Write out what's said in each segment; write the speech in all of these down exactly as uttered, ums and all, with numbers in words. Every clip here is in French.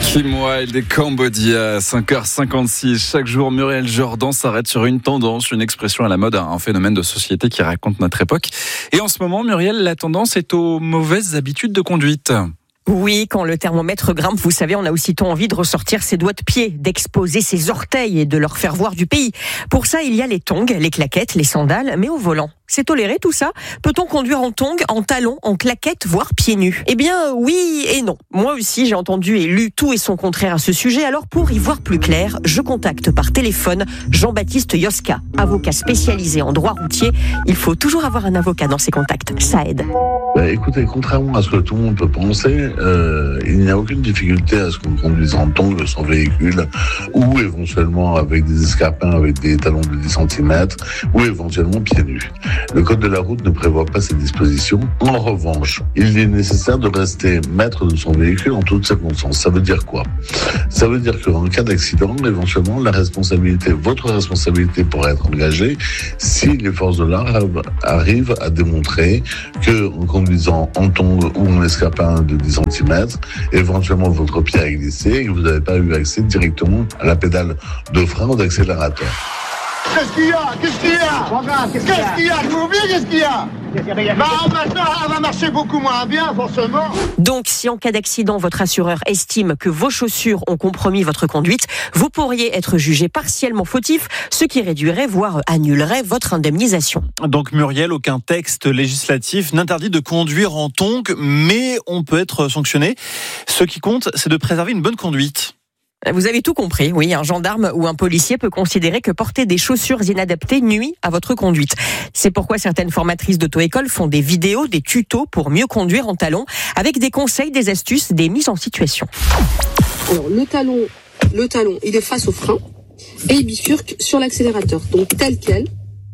Kim Wilde et Cambodia, cinq heures cinquante-six. Chaque jour, Muriel Jourdan s'arrête sur une tendance, une expression à la mode, un phénomène de société qui raconte notre époque. Et en ce moment, Muriel, la tendance est aux mauvaises habitudes de conduite. Oui, quand le thermomètre grimpe, vous savez, on a aussitôt envie de ressortir ses doigts de pied, d'exposer ses orteils et de leur faire voir du pays. Pour ça, il y a les tongs, les claquettes, les sandales, mais au volant. C'est toléré tout ça ? Peut-on conduire en tongs, en talons, en claquettes, voire pieds nus ? Eh bien, oui et non. Moi aussi, j'ai entendu et lu tout et son contraire à ce sujet. Alors, pour y voir plus clair, je contacte par téléphone Jean-Baptiste Yoska, avocat spécialisé en droit routier. Il faut toujours avoir un avocat dans ses contacts. Ça aide. Bah, écoutez, contrairement à ce que tout le monde peut penser, euh, il n'y a aucune difficulté à ce qu'on conduise en tongs son véhicule, ou éventuellement avec des escarpins avec des talons de dix centimètres, ou éventuellement pieds nus. Le code de la route ne prévoit pas ces dispositions. En revanche, il est nécessaire de rester maître de son véhicule en toutes circonstances. Ça veut dire quoi ? Ça veut dire qu'en cas d'accident, éventuellement, la responsabilité, votre responsabilité pourrait être engagée si les forces de l'ordre arrivent à démontrer que, en conduisant en tongs ou en escarpin de dix centimètres, éventuellement votre pied a glissé et que vous n'avez pas eu accès directement à la pédale de frein ou d'accélérateur. Qu'est-ce qu'il y a ? Qu'est-ce qu'il y a ? Regarde, qu'est-ce, qu'est-ce qu'il y a ? Je vous oublie, qu'est-ce qu'il y a ? Qu'est-ce qu'il y a ? Bah, maintenant, elle va marcher beaucoup moins bien, forcément. Donc, si en cas d'accident, votre assureur estime que vos chaussures ont compromis votre conduite, vous pourriez être jugé partiellement fautif, ce qui réduirait, voire annulerait votre indemnisation. Donc, Muriel, aucun texte législatif n'interdit de conduire en tongs, mais on peut être sanctionné. Ce qui compte, c'est de préserver une bonne conduite. Vous avez tout compris, oui, un gendarme ou un policier peut considérer que porter des chaussures inadaptées nuit à votre conduite. C'est pourquoi certaines formatrices d'auto-école font des vidéos, des tutos pour mieux conduire en talons, avec des conseils, des astuces, des mises en situation. Alors, le talon, le talon, il est face au frein et il bifurque sur l'accélérateur, donc tel quel, d'accord ?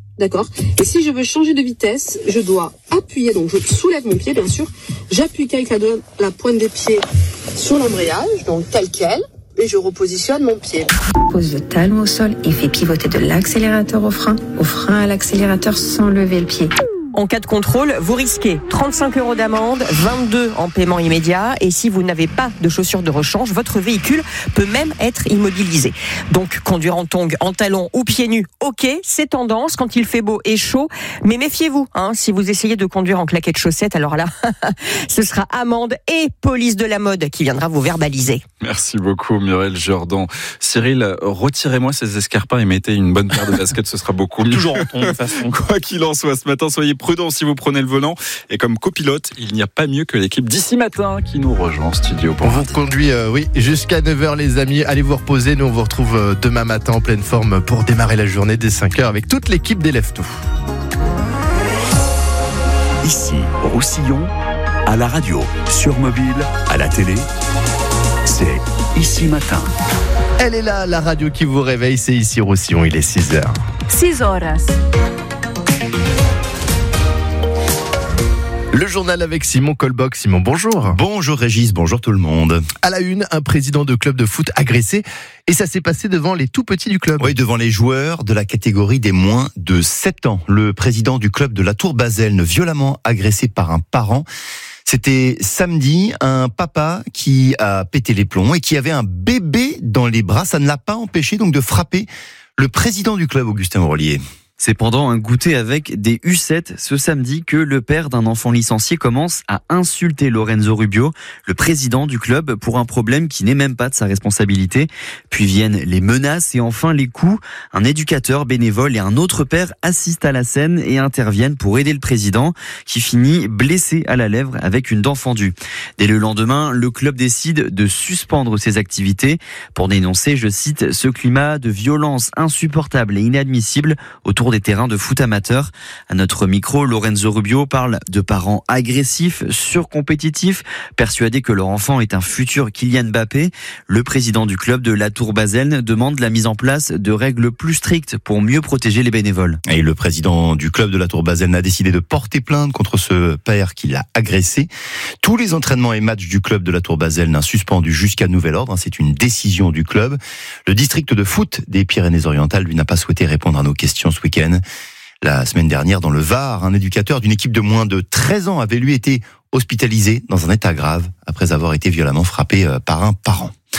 Et si je veux changer de vitesse, je dois appuyer, donc je soulève mon pied, bien sûr, j'appuie avec la, la pointe des pieds sur l'embrayage, donc tel quel, et je repositionne mon pied. Pose le talon au sol et fait pivoter de l'accélérateur au frein, au frein à l'accélérateur sans lever le pied. En cas de contrôle, vous risquez trente-cinq euros d'amende, vingt-deux en paiement immédiat. Et si vous n'avez pas de chaussures de rechange, votre véhicule peut même être immobilisé. Donc, conduire en tongs, en talons ou pieds nus, ok, c'est tendance quand il fait beau et chaud. Mais méfiez-vous, hein, si vous essayez de conduire en claquettes chaussettes, alors là, ce sera amende et police de la mode qui viendra vous verbaliser. Merci beaucoup, Muriel Jourdan. Cyril, retirez-moi ces escarpins et mettez une bonne paire de baskets, ce sera beaucoup mieux. Toujours en tongs, de toute façon. Quoi qu'il en soit, ce matin, soyez prudent si vous prenez le volant. Et comme copilote, il n'y a pas mieux que l'équipe d'ici matin qui nous rejoint en studio. Pour on vous conduit euh, oui, jusqu'à neuf heures les amis. Allez vous reposer. Nous on vous retrouve euh, demain matin en pleine forme pour démarrer la journée dès cinq heures avec toute l'équipe des Lève Tout. Ici, Roussillon, à la radio, sur mobile, à la télé, c'est Ici Matin. Elle est là, la radio qui vous réveille, c'est ici Roussillon, il est six heures. six heures. Le journal avec Simon Colbock. Simon, bonjour. Bonjour Régis, bonjour tout le monde. À la une, un président de club de foot agressé. Et ça s'est passé devant les tout petits du club. Oui, devant les joueurs de la catégorie des moins de sept ans. Le président du club de la Tour Baselne, violemment agressé par un parent. C'était samedi, un papa qui a pété les plombs et qui avait un bébé dans les bras. Ça ne l'a pas empêché donc de frapper le président du club, Augustin Aurelier. C'est pendant un goûter avec des U sept ce samedi que le père d'un enfant licencié commence à insulter Lorenzo Rubio, le président du club, pour un problème qui n'est même pas de sa responsabilité. Puis viennent les menaces et enfin les coups. Un éducateur bénévole et un autre père assistent à la scène et interviennent pour aider le président qui finit blessé à la lèvre avec une dent fendue. Dès le lendemain, le club décide de suspendre ses activités pour dénoncer, je cite, ce climat de violence insupportable et inadmissible autour des terrains de foot amateurs. À notre micro, Lorenzo Rubio parle de parents agressifs, surcompétitifs, persuadés que leur enfant est un futur Kylian Mbappé. Le président du club de la Tour Baselne demande la mise en place de règles plus strictes pour mieux protéger les bénévoles. Et le président du club de la Tour Baselne a décidé de porter plainte contre ce père qui l'a agressé. Tous les entraînements et matchs du club de la Tour Baselne suspendus jusqu'à nouvel ordre. C'est une décision du club. Le district de foot des Pyrénées-Orientales, lui, n'a pas souhaité répondre à nos questions ce week-end. La semaine dernière, dans le Var, un éducateur d'une équipe de moins de treize ans avait lui été hospitalisé dans un état grave après avoir été violemment frappé par un parent.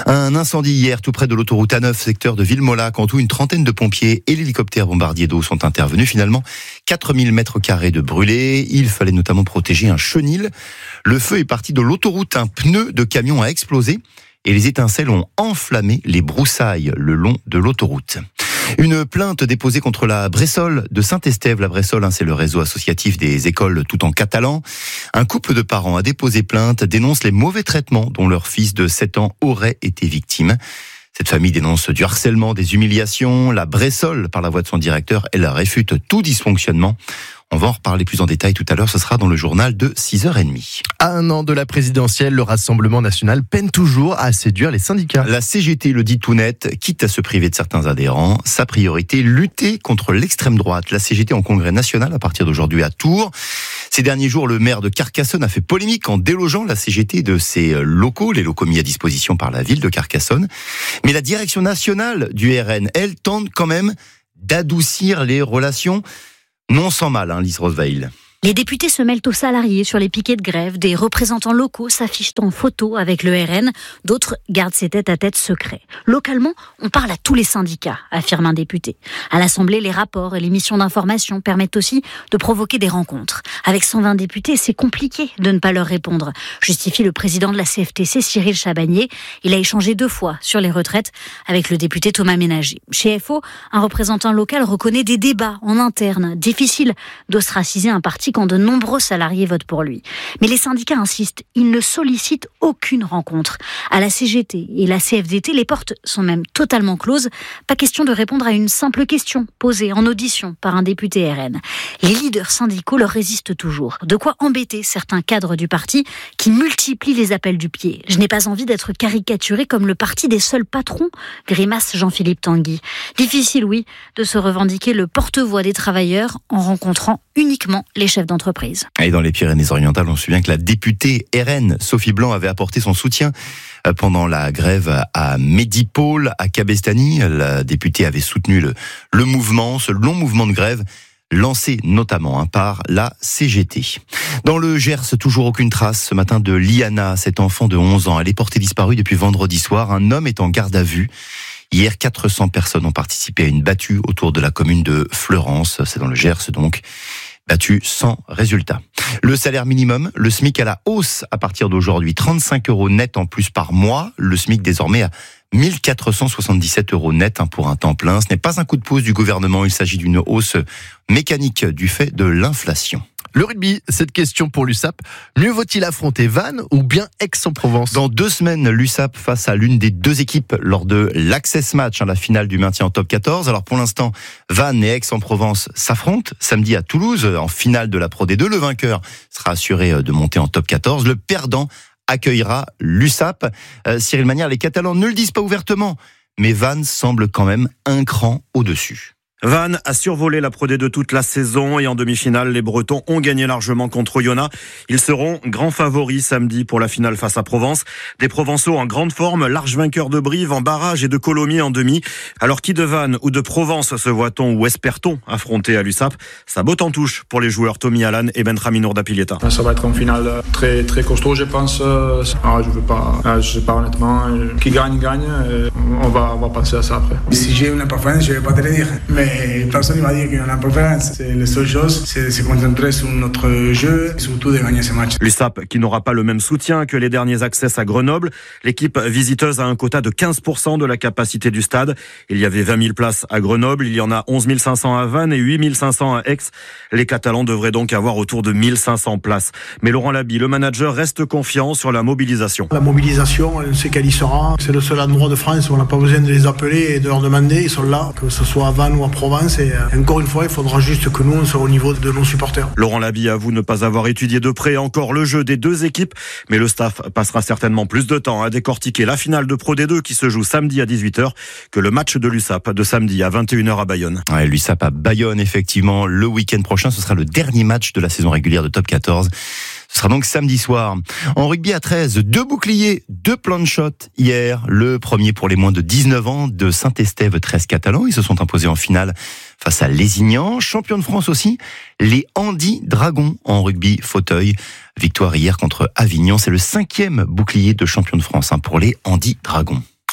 Un incendie hier tout près de l'autoroute A neuf, secteur de Villemolac. En tout, une trentaine de pompiers et l'hélicoptère bombardier d'eau sont intervenus. Finalement, quatre mille mètres carrés de brûlés. Il fallait notamment protéger un chenil. Le feu est parti de l'autoroute. Un pneu de camion a explosé et les étincelles ont enflammé les broussailles le long de l'autoroute. Une plainte déposée contre la Bressol de Saint-Estève. La Bressol, hein, c'est le réseau associatif des écoles tout en catalan. Un couple de parents a déposé plainte, dénonce les mauvais traitements dont leur fils de sept ans aurait été victime. Cette famille dénonce du harcèlement, des humiliations. La Bressol, par la voix de son directeur, elle réfute tout dysfonctionnement. On va en reparler plus en détail tout à l'heure, ce sera dans le journal de six heures trente. À un an de la présidentielle, le Rassemblement national peine toujours à séduire les syndicats. La C G T le dit tout net, quitte à se priver de certains adhérents, sa priorité, lutter contre l'extrême droite. La C G T en congrès national à partir d'aujourd'hui à Tours. Ces derniers jours, le maire de Carcassonne a fait polémique en délogeant la C G T de ses locaux, les locaux mis à disposition par la ville de Carcassonne. Mais la direction nationale du R N, elle, tente quand même d'adoucir les relations. Non sans mal, hein, Lise Roseveil. Les députés se mêlent aux salariés sur les piquets de grève. Des représentants locaux s'affichent en photo avec le R N. D'autres gardent ces tête-à-tête secrets. Localement, on parle à tous les syndicats, affirme un député. À l'Assemblée, les rapports et les missions d'information permettent aussi de provoquer des rencontres. Avec cent vingt députés, c'est compliqué de ne pas leur répondre, justifie le président de la C F T C, Cyril Chabagnier. Il a échangé deux fois sur les retraites avec le député Thomas Ménager. Chez F O, un représentant local reconnaît des débats en interne. Difficile d'ostraciser un parti quand de nombreux salariés votent pour lui. Mais les syndicats insistent, ils ne sollicitent aucune rencontre. À la C G T et la C F D T, les portes sont même totalement closes. Pas question de répondre à une simple question posée en audition par un député R N. Les leaders syndicaux leur résistent toujours. De quoi embêter certains cadres du parti qui multiplient les appels du pied. Je n'ai pas envie d'être caricaturé comme le parti des seuls patrons, grimace Jean-Philippe Tanguy. Difficile, oui, de se revendiquer le porte-voix des travailleurs en rencontrant uniquement les chefs d'entreprise. Et dans les Pyrénées-Orientales, on se souvient que la députée R N, Sophie Blanc, avait apporté son soutien pendant la grève à Medipôle, à Cabestany. La députée avait soutenu le, le mouvement, ce long mouvement de grève, lancé notamment hein, par la C G T. Dans le Gers, toujours aucune trace ce matin de Liana, cet enfant de onze ans. Elle est portée disparue depuis vendredi soir. Un homme est en garde à vue. Hier, quatre cents personnes ont participé à une battue autour de la commune de Fleurance. C'est dans le Gers, donc. Battu sans résultat. Le salaire minimum, le SMIC à la hausse à partir d'aujourd'hui, trente-cinq euros net en plus par mois. Le SMIC désormais à mille quatre cent soixante-dix-sept euros net pour un temps plein. Ce n'est pas un coup de pouce du gouvernement, il s'agit d'une hausse mécanique du fait de l'inflation. Le rugby, cette question pour l'U S A P. Mieux vaut-il affronter Vannes ou bien Aix-en-Provence ? Dans deux semaines, l'U S A P face à l'une des deux équipes lors de l'Access Match, hein, la finale du maintien en top quatorze. Alors pour l'instant, Vannes et Aix-en-Provence s'affrontent samedi à Toulouse en finale de la Pro D deux. Le vainqueur sera assuré de monter en top quatorze. Le perdant accueillera l'U S A P. Euh, Cyril Manière, les Catalans ne le disent pas ouvertement, mais Vannes semble quand même un cran au-dessus. Vannes a survolé la Pro D deux toute la saison et en demi-finale, les Bretons ont gagné largement contre Oyonnax. Ils seront grands favoris samedi pour la finale face à Provence. Des Provençaux en grande forme, large vainqueur de Brive en barrage et de Colomiers en demi. Alors qui de Vannes ou de Provence se voit-on ou espère-t-on affronter à l'U S A P ? Ça botte en touche pour les joueurs Tommy Allan et Benjamin Ourdapilleta. Ça va être une finale très très costaud, je pense. Ah, je veux pas, je sais pas honnêtement. Qui gagne gagne. On va on va penser à ça après. Si j'ai une préférence, je vais pas te le dire. Mais personne ne va dire qu'il y a une préférence. C'est la seule chose, c'est de se concentrer sur notre jeu et surtout de gagner ce match. L'U S A P qui n'aura pas le même soutien que les derniers Access à Grenoble. L'équipe visiteuse a un quota de quinze pour cent de la capacité du stade. Il y avait vingt mille places à Grenoble, il y en a onze mille cinq cents à Vannes et huit mille cinq cents à Aix. Les Catalans devraient donc avoir autour de mille cinq cents places. Mais Laurent Labi, le manager, reste confiant sur la mobilisation. La mobilisation, on sait qu'elle y sera. C'est le seul endroit de France où on n'a pas besoin de les appeler et de leur demander. Ils sont là, que ce soit à Vannes ou à Provence. Et encore une fois, il faudra juste que nous, on soit au niveau de nos supporters. Laurent Labi avoue ne pas avoir étudié de près encore le jeu des deux équipes, mais le staff passera certainement plus de temps à décortiquer la finale de Pro D deux qui se joue samedi à dix-huit heures que le match de l'U S A P de samedi à vingt et une heures à Bayonne. Ouais, l'U S A P à Bayonne, effectivement, le week-end prochain, ce sera le dernier match de la saison régulière de top quatorze. Ce sera donc samedi soir. En rugby à treize, deux boucliers, deux plans de shot hier. Le premier pour les moins de dix-neuf ans de Saint-Estève, treize catalans. Ils se sont imposés en finale face à Lézignan. Champion de France aussi, les Andy Dragons en rugby fauteuil. Victoire hier contre Avignon. C'est le cinquième bouclier de champion de France hein, pour les Andy Dragons.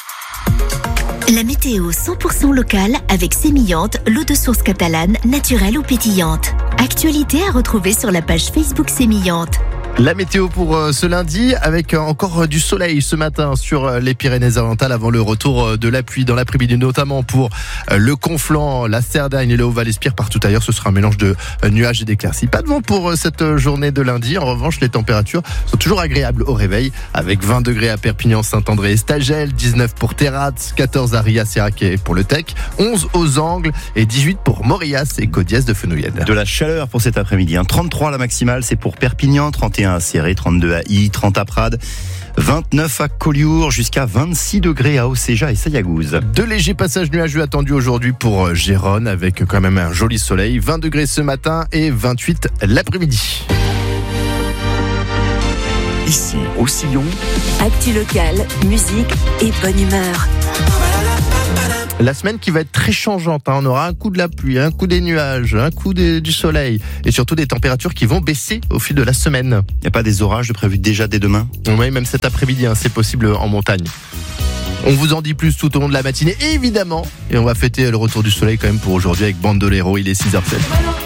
La météo cent pour cent locale avec Sémillante, l'eau de source catalane, naturelle ou pétillante. Actualité à retrouver sur la page Facebook Sémillante. La météo pour ce lundi avec encore du soleil ce matin sur les Pyrénées-Orientales avant le retour de la pluie dans l'après-midi, notamment pour le Conflent, la Cerdagne et le Haut-Val-Espire. Partout ailleurs, ce sera un mélange de nuages et d'éclaircies. Pas de vent pour cette journée de lundi. En revanche, les températures sont toujours agréables au réveil avec vingt degrés à Perpignan, Saint-André et Stagel, dix-neuf pour Terrat, quatorze à Ria-Sérac et pour le Tech, onze aux Angles et dix-huit pour Morias et Codiès de Fenouillède. De la chaleur pour cet après-midi. Hein. trente-trois la maximale, c'est pour Perpignan, trente et un à Serré, trente-deux à Y, trente à Prades, vingt-neuf à Collioure, jusqu'à vingt-six degrés à Océja et Sayagouz. De légers passages nuageux attendus aujourd'hui pour Gérone avec quand même un joli soleil, vingt degrés ce matin et vingt-huit l'après-midi. Ici, au Sillon, actu locale, musique et bonne humeur. La semaine qui va être très changeante, hein. On aura un coup de la pluie, un coup des nuages, un coup des, du soleil et surtout des températures qui vont baisser au fil de la semaine. Il n'y a pas des orages de prévus déjà dès demain ? Oui, même cet après-midi, hein, c'est possible en montagne. On vous en dit plus tout au long de la matinée, évidemment. Et on va fêter le retour du soleil quand même pour aujourd'hui avec Bandolero, il est six heures sept.